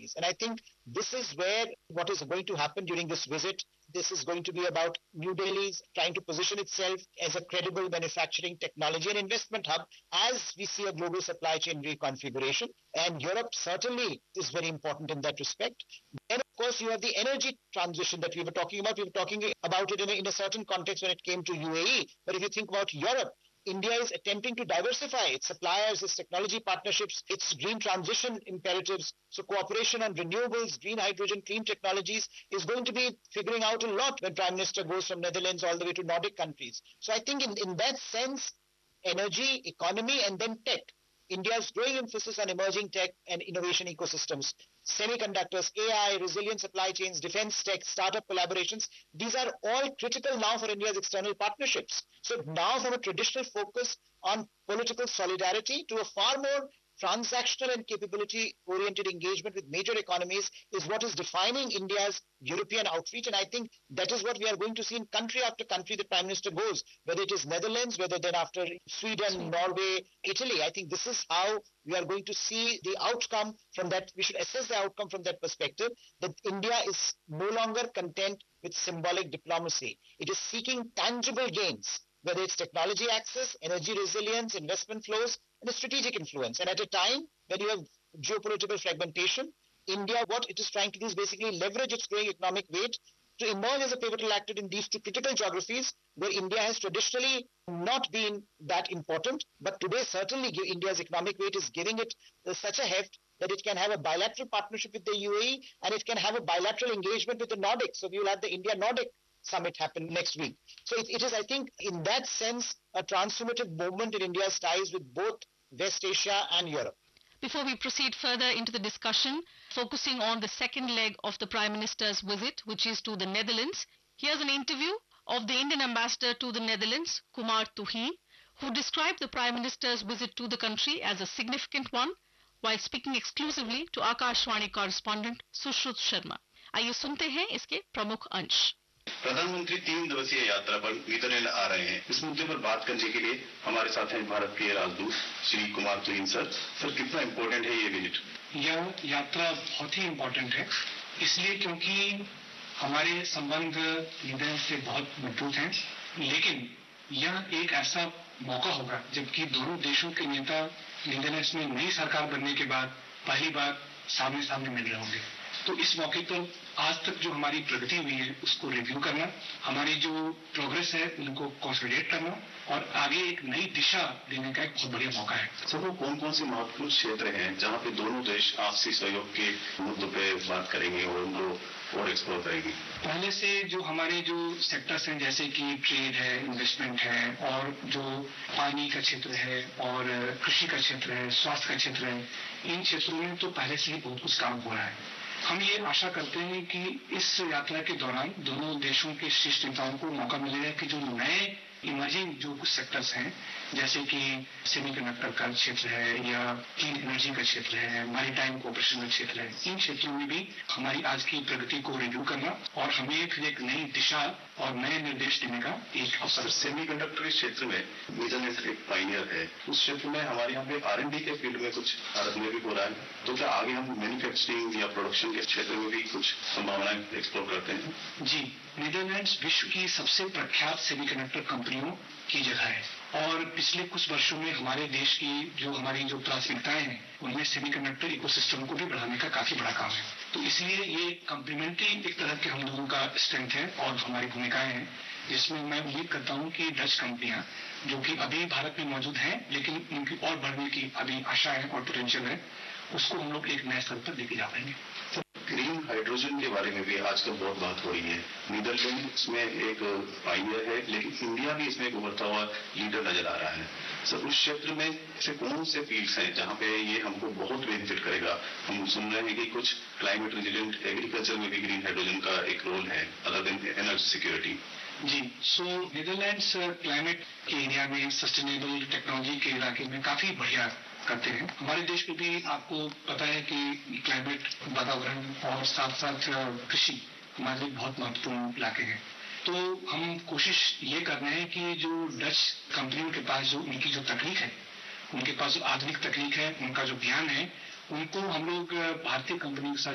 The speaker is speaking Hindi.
companies. And I think this is where what is going to happen during this visit. This is going to be about New Delhi's trying to position itself as a credible manufacturing, technology and investment hub as we see a global supply chain reconfiguration. And Europe certainly is very important in that respect. Then, of course, you have the energy transition that we were talking about. We were talking about it in a certain context when it came to UAE. But if you think about Europe, India is attempting to diversify its suppliers, its technology partnerships, its green transition imperatives. So cooperation on renewables, green hydrogen, clean technologies is going to be figuring out a lot when Prime Minister goes from Netherlands all the way to Nordic countries. So I think in that sense, energy, economy and then tech, India's growing emphasis on emerging tech and innovation ecosystems, semiconductors, AI, resilient supply chains, defense tech, startup collaborations, these are all critical now for India's external partnerships. So now from a traditional focus on political solidarity to a far more transactional and capability-oriented engagement with major economies is what is defining India's European outreach. And I think that is what we are going to see in country after country the Prime Minister goes, whether it is Netherlands, whether then after Sweden, Norway, Italy. I think this is how we are going to see the outcome from that. We should assess the outcome from that perspective, that India is no longer content with symbolic diplomacy. It is seeking tangible gains, whether it's technology access, energy resilience, investment flows, and a strategic influence. And at a time when you have geopolitical fragmentation, India, what it is trying to do is basically leverage its growing economic weight to emerge as a pivotal actor in these two critical geographies where India has traditionally not been that important. But today, certainly, India's economic weight is giving it such a heft that it can have a bilateral partnership with the UAE and it can have a bilateral engagement with the Nordics. So we will have the India-Nordic summit happen next week. So it is, I think, in that sense, a transformative moment in India's ties with both West Asia and Europe. Before we proceed further into the discussion, focusing on the second leg of the Prime Minister's visit, which is to the Netherlands, here's an interview of the Indian ambassador to the Netherlands, Kumar Tuhi, who described the Prime Minister's visit to the country as a significant one, while speaking exclusively to Akashvani correspondent Sushruत Sharma. आइए सुनते हैं इसके प्रमुख अंश। प्रधानमंत्री 3 दिवसीय यात्रा पर नीदरलैंड आ रहे हैं। इस मुद्दे पर बात करने के लिए हमारे साथ हैं भारत के राजदूत श्री कुमार तुहिन सर। सर, कितना इम्पोर्टेंट है ये विजिट? यह यात्रा बहुत ही इम्पोर्टेंट है, इसलिए क्योंकि हमारे संबंध नीदरलैंड से बहुत मजबूत हैं, लेकिन यह एक ऐसा मौका होगा जबकि दोनों देशों के नेता नीदरलैंड्स में नई सरकार बनने के बाद पहली बार सामने सामने मिल रहे होंगे। तो इस मौके पर आज तक जो हमारी प्रगति हुई है उसको रिव्यू करना, हमारी जो प्रोग्रेस है उनको कंसोलिडेट करना और आगे एक नई दिशा देने का एक बहुत बढ़िया मौका है। सर, वो कौन कौन से महत्वपूर्ण क्षेत्र हैं जहाँ पे दोनों देश आपसी सहयोग के मुद्दों पे बात करेंगे और उनको और एक्सप्लोर करेंगे? पहले से जो हमारे जो सेक्टर्स हैं जैसे कि ट्रेड है, इन्वेस्टमेंट है और जो पानी का क्षेत्र है और कृषि का क्षेत्र है, स्वास्थ्य का क्षेत्र है, इन क्षेत्रों में तो पहले से ही बहुत कुछ काम हो रहा है। हम ये आशा करते हैं कि इस यात्रा के दौरान दोनों देशों के शीर्ष नेताओं को मौका मिलेगा कि जो नए इमर्जिंग जो कुछ सेक्टर्स हैं जैसे कि सेमीकंडक्टर का क्षेत्र है या क्लीन एनर्जी का क्षेत्र है, मैरीटाइम कोऑपरेशन का क्षेत्र है, इन क्षेत्रों में भी हमारी आज की प्रगति को रिव्यू करना और हमें फिर एक नई दिशा और नए निर्देश देने का एक अवसर। सेमीकंडक्टर के क्षेत्र में नीदरलैंड एक पायनियर है, उस क्षेत्र में हमारे यहाँ पे R&D के फील्ड में कुछ भारत में भी हो रहा है, तो क्या आगे हम मैन्युफैक्चरिंग या प्रोडक्शन के क्षेत्र में भी कुछ संभावनाएं एक्सप्लोर करते हैं? जी, नीदरलैंड्स विश्व की सबसे प्रख्यात सेमीकंडक्टर कंपनियों की जगह है और पिछले कुछ वर्षों में हमारे देश की हमारी जो प्राथमिकताएं हैं उनमें सेमीकंडक्टर इकोसिस्टम को भी बढ़ाने का काफी बड़ा काम है। तो इसलिए ये कॉम्प्लीमेंट्री एक तरह के हम लोगों का स्ट्रेंथ है और हमारी भूमिकाएं हैं, जिसमें मैं उम्मीद करता हूं कि डच कंपनियां जो कि अभी भारत में मौजूद हैं लेकिन उनकी और बढ़ने की अभी आशा है और पोटेंशियल है, उसको हम लोग एक नए स्तर पर लेके जा पाएंगे। ग्रीन हाइड्रोजन के बारे में भी आजकल बहुत बात हो रही है। नीदरलैंड इसमें एक पायनियर है लेकिन इंडिया भी इसमें एक उभरता हुआ लीडर नजर आ रहा है। सर, उस क्षेत्र में ऐसे कौन से फील्ड्स हैं जहाँ पे ये हमको बहुत बेनिफिट करेगा? हम सुन रहे हैं कि कुछ क्लाइमेट रेजिलिएंट एग्रीकल्चर में भी ग्रीन हाइड्रोजन का एक रोल है अदर देन एनर्जी सिक्योरिटी। जी, सो नीदरलैंड्स क्लाइमेट के एरिया में सस्टेनेबल टेक्नोलॉजी के इलाके में काफी बढ़िया करते हैं। हमारे देश में भी आपको पता है कि क्लाइमेट, वातावरण और साथ साथ कृषि हमारे लिए बहुत महत्वपूर्ण इलाके हैं। तो हम कोशिश ये कर रहे हैं कि जो डच कंपनियों के पास जो उनकी जो तकनीक है, उनके पास जो आधुनिक तकनीक है, उनका जो ज्ञान है, उनको हम लोग भारतीय कंपनियों के साथ